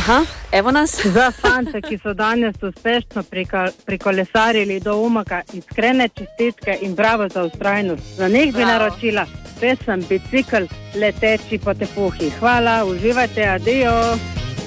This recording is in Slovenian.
Aha, evo nas. Za fante, ki so danes uspešno prikolesarili do Umaga, iskrene čestitke in bravo za ustrajnost. Za njih bi naročila pesem Bicikl leteči po tepuhi. Hvala, uživajte, adijo.